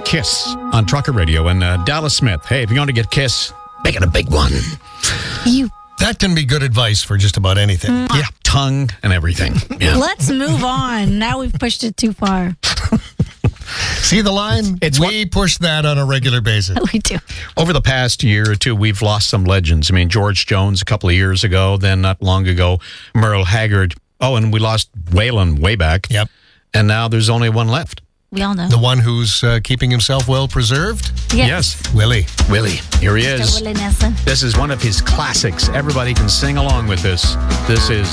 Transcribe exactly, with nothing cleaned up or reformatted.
Kiss on Trucker Radio. And uh, Dallas Smith, hey, if you're going to get Kiss, make it a big one. You. That can be good advice for just about anything. Mm. Yeah, tongue and everything. Yeah. Let's move on. Now we've pushed it too far. See the line? It's we what- push that on a regular basis. We do. Over the past year or two, we've lost some legends. I mean, George Jones a couple of years ago, then not long ago, Merle Haggard. Oh, and we lost Waylon way back. Yep. And now there's only one left. We all know. The one who's uh, keeping himself well preserved? Yes. Willie. Willie. Here he is. Mister Willie Nelson. This is one of his classics. Everybody can sing along with this. This is